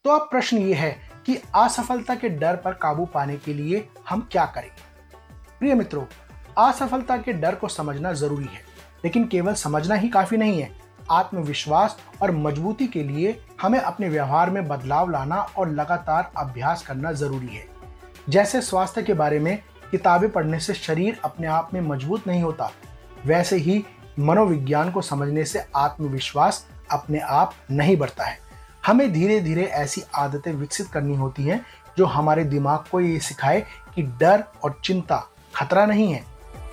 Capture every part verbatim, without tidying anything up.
तो अब प्रश्न ये है कि असफलता के डर पर काबू पाने के लिए हम क्या करें। प्रिय मित्रों, असफलता के डर को समझना जरूरी है, लेकिन केवल समझना ही काफी नहीं है। आत्मविश्वास और मजबूती के लिए हमें अपने व्यवहार में बदलाव लाना और लगातार अभ्यास करना जरूरी है। जैसे स्वास्थ्य के बारे में किताबें पढ़ने से शरीर अपने आप में मजबूत नहीं होता, वैसे ही मनोविज्ञान को समझने से आत्मविश्वास अपने आप नहीं बढ़ता है। हमें धीरे धीरे ऐसी आदतें विकसित करनी होती हैं जो हमारे दिमाग को ये सिखाए कि डर और चिंता खतरा नहीं है।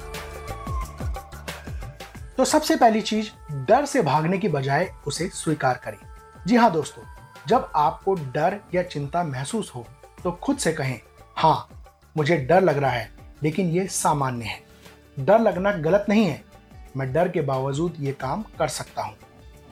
तो सबसे पहली चीज, डर से भागने की बजाय उसे स्वीकार करें। जी हाँ दोस्तों, जब आपको डर या चिंता महसूस हो तो खुद से कहें, हाँ मुझे डर लग रहा है, लेकिन ये सामान्य है। डर लगना गलत नहीं है, मैं डर के बावजूद ये काम कर सकता हूं।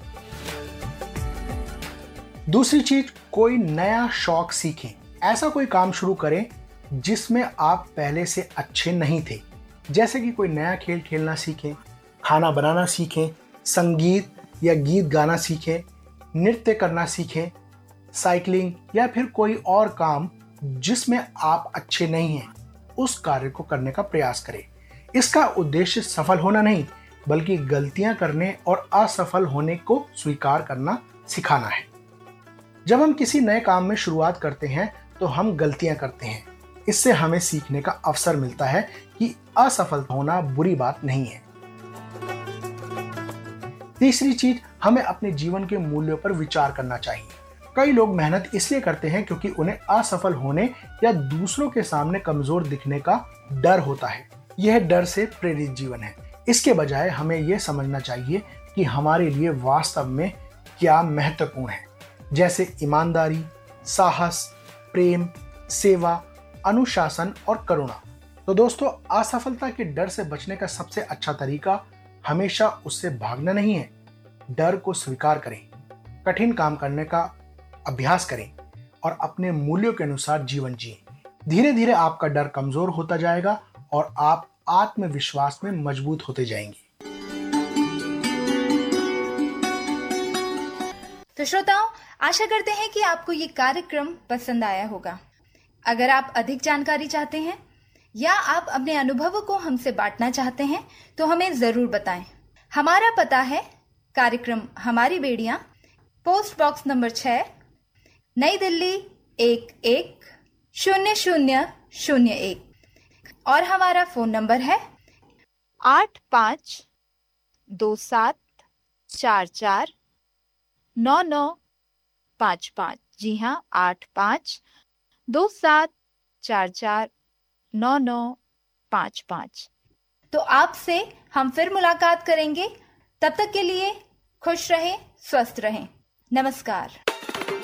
दूसरी चीज, कोई नया शौक सीखें। ऐसा कोई काम शुरू करें जिसमें आप पहले से अच्छे नहीं थे, जैसे कि कोई नया खेल खेलना सीखें, खाना बनाना सीखें, संगीत या गीत गाना सीखें, नृत्य करना सीखें, साइकिलिंग या फिर कोई और काम जिसमें आप अच्छे नहीं हैं, उस कार्य को करने का प्रयास करें। इसका उद्देश्य सफल होना नहीं, बल्कि गलतियां करने और असफल होने को स्वीकार करना सिखाना है। जब हम किसी नए काम में शुरुआत करते हैं तो हम गलतियां करते हैं। इससे हमें सीखने का अवसर मिलता है कि असफल होना बुरी बात नहीं है। तीसरी चीज, हमें अपने जीवन के मूल्यों पर विचार करना चाहिए। कई लोग मेहनत इसलिए करते हैं क्योंकि उन्हें असफल होने या दूसरों के सामने कमजोर दिखने का डर होता है। यह डर से प्रेरित जीवन है। इसके बजाय हमें यह समझना चाहिए कि हमारे लिए वास्तव में क्या महत्वपूर्ण है, जैसे ईमानदारी, साहस, प्रेम, सेवा, अनुशासन और करुणा। तो दोस्तों, असफलता के डर से बचने का सबसे अच्छा तरीका हमेशा उससे भागना नहीं है। डर को स्वीकार करें, कठिन काम करने का अभ्यास करें और अपने मूल्यों के अनुसार जीवन जिएं। धीरे धीरे आपका डर कमजोर होता जाएगा और आप आत्मविश्वास में मजबूत होते जाएंगे। तो श्रोताओं, आशा करते हैं कि आपको ये कार्यक्रम पसंद आया होगा। अगर आप अधिक जानकारी चाहते हैं या आप अपने अनुभवों को हमसे बांटना चाहते हैं तो हमें जरूर बताएं। हमारा पता है कार्यक्रम हमारी बेड़ियां, पोस्ट बॉक्स नंबर छह, नई दिल्ली एक एक शून्य शून्य शून्य एक, और हमारा फोन नंबर है आठ पाँच दो सात चार चार नौ नौ पाँच पाँच। जी हाँ, आठ पाँच दो सात चार चार नौ नौ पाँच पाँच। तो आपसे हम फिर मुलाकात करेंगे। तब तक के लिए खुश रहें, स्वस्थ रहें। नमस्कार।